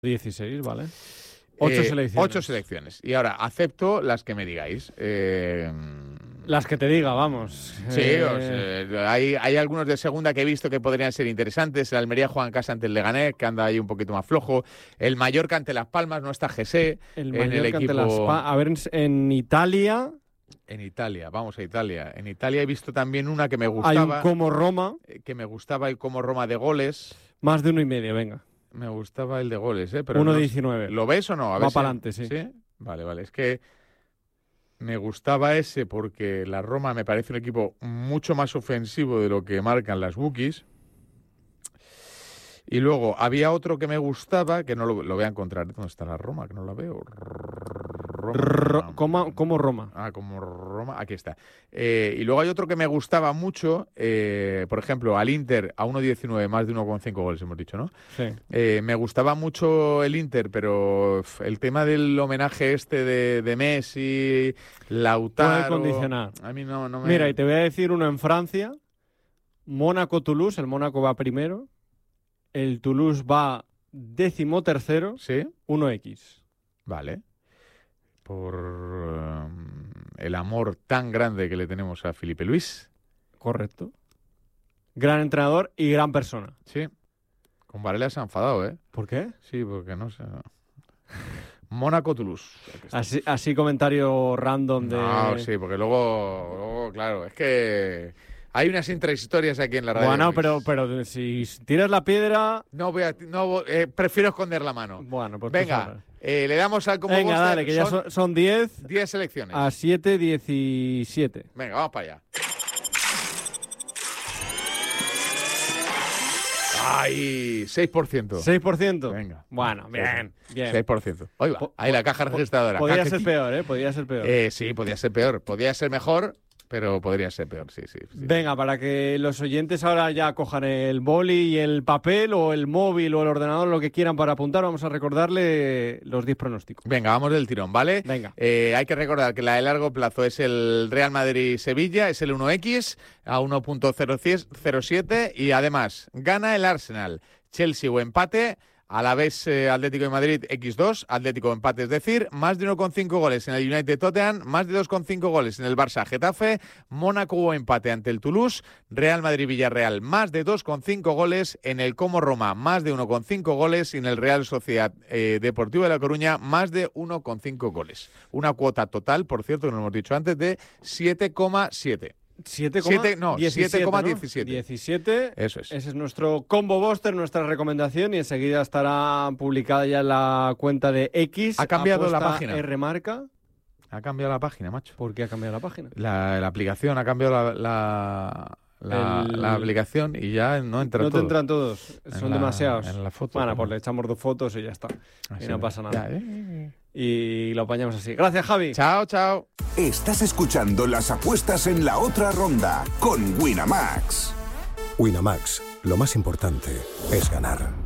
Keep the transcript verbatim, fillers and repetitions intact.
dieciséis, vale. Ocho eh, selecciones. Ocho selecciones. Y ahora, acepto las que me digáis. Eh, las que te diga, vamos. Sí, eh... os, eh, hay, hay algunos de segunda que he visto que podrían ser interesantes. El Almería juega en casa ante el Leganés, que anda ahí un poquito más flojo. El Mallorca ante Las Palmas, no está José. El en Mallorca el equipo... ante Las Palmas. A ver, en, en Italia... En Italia, vamos a Italia. En Italia he visto también una que me gustaba. Hay un Como Roma. Que me gustaba el Como Roma de goles. Más de uno y medio, venga. Me gustaba el de goles, ¿eh? Pero uno no, diecinueve. ¿Lo ves o no? A Va ver para si... adelante, sí. sí. Vale, vale. Es que me gustaba ese porque la Roma me parece un equipo mucho más ofensivo de lo que marcan las bookies. Y luego había otro que me gustaba, que no lo, lo voy a encontrar. ¿Dónde está la Roma? Que no la veo. Roma. Ro, como, como Roma. Ah, como Roma. Aquí está. Eh, y luego hay otro que me gustaba mucho. Eh, por ejemplo, al Inter a uno diecinueve, más de uno coma cinco goles, hemos dicho, ¿no? Sí. Eh, me gustaba mucho el Inter, pero el tema del homenaje este de, de Messi, Lautaro... Puede condicionar. A mí no, no me... Mira, y te voy a decir uno en Francia. Mónaco-Toulouse. El Mónaco va primero. El Toulouse va décimo tercero. ¿Sí? uno equis. Vale. Por um, el amor tan grande que le tenemos a Felipe Luis. Correcto. Gran entrenador y gran persona. Sí. Con Varela se ha enfadado, ¿eh? ¿Por qué? Sí, porque no sé... Mónaco-Toulouse. Así, así comentario random de... No, sí, porque luego, luego, claro, es que... Hay unas intrahistorias aquí en la radio. Bueno, pero, pero si tiras la piedra... No voy a... No, eh, prefiero esconder la mano. Bueno, pues... Venga, eh, le damos al como Venga, Monster. dale, que ya son diez. diez selecciones. A siete, diecisiete. Venga, vamos para allá. ¡Ay! seis por ciento. ¿seis por ciento? Venga. Bueno, bien, bien. seis por ciento. Oiga, ahí la caja registradora. Podría ser peor, ¿eh? Podría ser peor. Eh, sí, podría ser peor. Podría ser mejor, pero podría ser peor, sí, sí, sí. Venga, para que los oyentes ahora ya cojan el boli y el papel o el móvil o el ordenador, lo que quieran para apuntar, vamos a recordarle los diez pronósticos. Venga, vamos del tirón, ¿vale? Venga. Eh, hay que recordar que la de largo plazo es el Real Madrid-Sevilla, es el uno equis a uno punto cero siete y además gana el Arsenal, Chelsea o empate. A la vez eh, Atlético de Madrid equis dos, Atlético empate, es decir, más de uno coma cinco goles en el United Tottenham, más de dos coma cinco goles en el Barça Getafe, Mónaco o empate ante el Toulouse, Real Madrid Villarreal, más de dos coma cinco goles en el Como Roma, más de uno coma cinco goles y en el Real Sociedad eh, Deportiva de La Coruña, más de uno coma cinco goles. Una cuota total, por cierto, que nos hemos dicho antes, de siete coma siete. siete, no, siete coma diecisiete. diecisiete. Eso es. Ese es nuestro combo buster, nuestra recomendación, y enseguida estará publicada ya en la cuenta de X. Ha cambiado la página. R marca. Ha cambiado la página, macho. ¿Por qué ha cambiado la página? La, la aplicación ha cambiado la, la, la, El... la aplicación y ya no entra no todo. No te entran todos, son la, demasiados. En la foto. Bueno, ¿no? pues le echamos dos fotos y ya está. Así y no es. pasa nada. Ya, eh. Y lo apañamos así. Gracias, Javi. Chao, chao. Estás escuchando las apuestas en la otra ronda con Winamax. Winamax, lo más importante es ganar.